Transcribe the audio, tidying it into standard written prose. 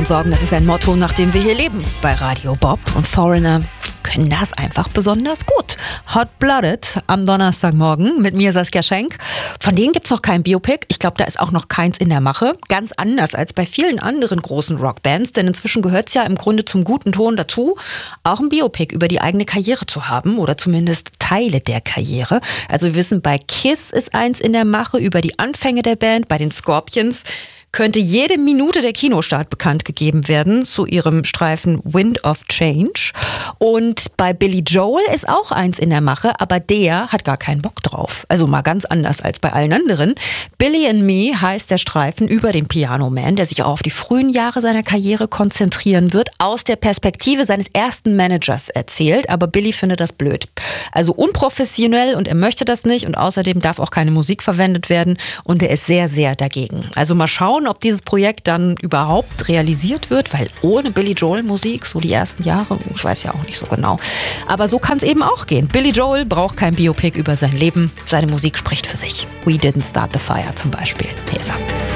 und sorgen, das ist ein Motto, nach dem wir hier leben. Bei Radio Bob und Foreigner können das einfach besonders gut. Hot Blooded am Donnerstagmorgen mit mir, Saskia Schenk. Von denen gibt's noch kein Biopic. Ich glaube, da ist auch noch keins in der Mache. Ganz anders als bei vielen anderen großen Rockbands, denn inzwischen gehört's ja im Grunde zum guten Ton dazu, auch ein Biopic über die eigene Karriere zu haben oder zumindest Teile der Karriere. Also wir wissen, bei Kiss ist eins in der Mache über die Anfänge der Band, bei den Scorpions könnte jede Minute der Kinostart bekannt gegeben werden zu ihrem Streifen Wind of Change. Und bei Billy Joel ist auch eins in der Mache, aber der hat gar keinen Bock drauf. Also mal ganz anders als bei allen anderen. Billy and Me heißt der Streifen über den Piano Man, der sich auch auf die frühen Jahre seiner Karriere konzentrieren wird, aus der Perspektive seines ersten Managers erzählt. Aber Billy findet das blöd. Also unprofessionell und er möchte das nicht und außerdem darf auch keine Musik verwendet werden und er ist sehr, sehr dagegen. Also mal schauen, ob dieses Projekt dann überhaupt realisiert wird, weil ohne Billy Joel Musik, so die ersten Jahre, ich weiß ja auch nicht so genau. Aber so kann es eben auch gehen. Billy Joel braucht kein Biopic über sein Leben. Seine Musik spricht für sich. We Didn't Start the Fire zum Beispiel. Hier ist er.